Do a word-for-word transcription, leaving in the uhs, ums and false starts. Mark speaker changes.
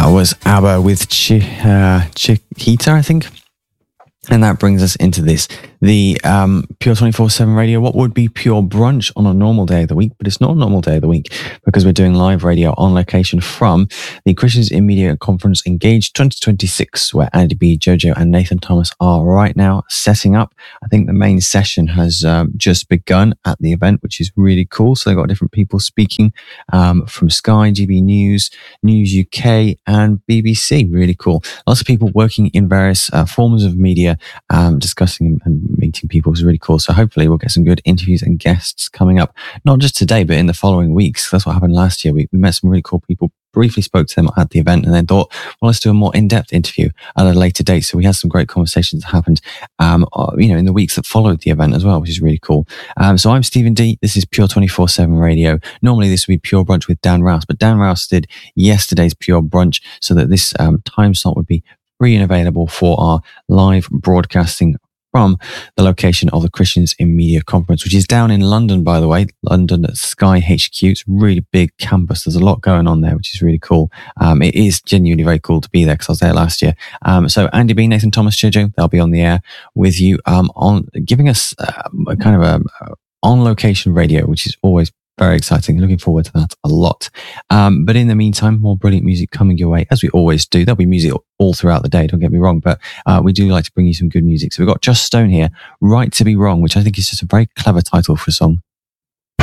Speaker 1: Was ABBA with Ch- uh, Chiquita, I think. And that brings us into this, the um, Pure twenty-four seven Radio. What would be Pure Brunch on a normal day of the week, but it's not a normal day of the week because we're doing live radio on location from the Christians in Media Conference Engage twenty twenty-six, where Andy B, Jojo and Nathan Thomas are right now setting up. I think the main session has um, just begun at the event, which is really cool. So they've got different people speaking um, from Sky, G B News, News U K and B B C. Really cool. Lots of people working in various uh, forms of media, um, discussing and meeting people. Is really cool. So hopefully we'll get some good interviews and guests coming up, not just today, but in the following weeks. That's what happened last year. We, we met some really cool people, briefly spoke to them at the event, and then thought, well, let's do a more in-depth interview at a later date. So we had some great conversations that happened, um, you know, in the weeks that followed the event as well, which is really cool. Um, so I'm Stephen D. This is Pure twenty-four seven Radio. Normally this would be Pure Brunch with Dan Rouse, but Dan Rouse did yesterday's Pure Brunch so that this um, time slot would be free and available for our live broadcasting from the location of the Christians in Media Conference, which is down in London, by the way, London at Sky H Q. It's a really big campus. There's a lot going on there, which is really cool. Um, it is genuinely very cool to be there because I was there last year. Um, so Andy B, Nathan Thomas, Jojo, they'll be on the air with you um, on giving us uh, a kind of a, a on-location radio, which is always very exciting. Looking forward to that a lot. Um, but in the meantime, more brilliant music coming your way, as we always do. There'll be music all throughout the day, don't get me wrong, but uh, we do like to bring you some good music. So we've got Just Stone here, Right to Be Wrong, which I think is just a very clever title for a song.